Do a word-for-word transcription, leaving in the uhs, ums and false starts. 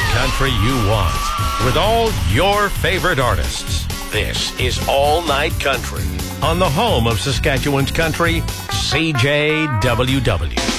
country you want with all your favorite artists. This is All Night Country on the home of Saskatchewan's country, C J W W.